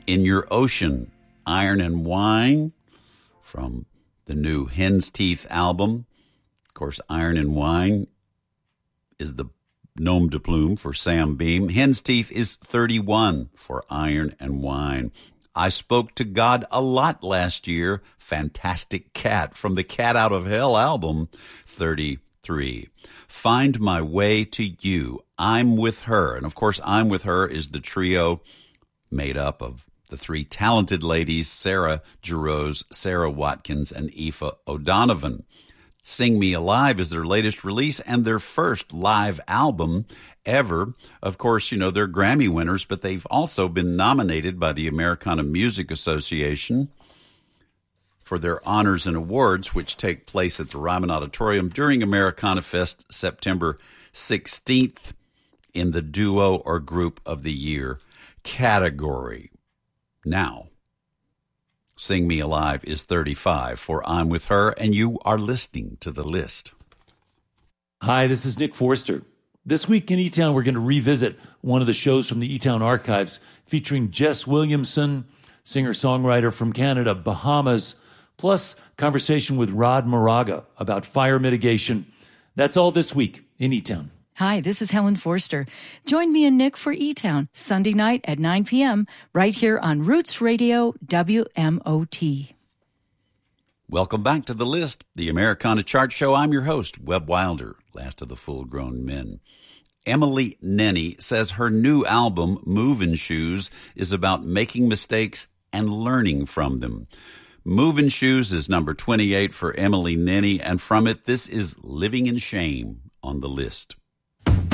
In Your Ocean, Iron and Wine from the new Hen's Teeth album. Of course, Iron and Wine is the nom de plume for Sam Beam. Hen's Teeth is 31 for Iron and Wine. I Spoke to God a Lot Last Year, Fantastic Cat from the Cat Out of Hell album, 33. Find My Way to You, I'm With Her. And of course, I'm With Her is the trio made up of the three talented ladies, Sarah Jarosz, Sarah Watkins, and Aoife O'Donovan. Sing Me Alive is their latest release and their first live album ever. Of course, you know, they're Grammy winners, but they've also been nominated by the Americana Music Association for their honors and awards, which take place at the Ryman Auditorium during Americana Fest September 16th in the Duo or Group of the Year category. Now, Sing Me Alive is 35 for I'm With Her, and you are listening to The List. Hi, this is Nick Forster. This week in E-Town, we're going to revisit one of the shows from the E-Town archives featuring Jess Williamson, singer-songwriter from Canada, Bahamas, plus conversation with Rod Moraga about fire mitigation. That's all this week in E-Town. Hi, this is Helen Forster. Join me and Nick for E-Town, Sunday night at 9 p.m., right here on Roots Radio WMOT. Welcome back to The List, the Americana Chart Show. I'm your host, Webb Wilder, last of the full-grown men. Emily Nenny says her new album, Movin' Shoes, is about making mistakes and learning from them. Movin' Shoes is number 28 for Emily Nenny, and from it, this is Living in Shame on The List.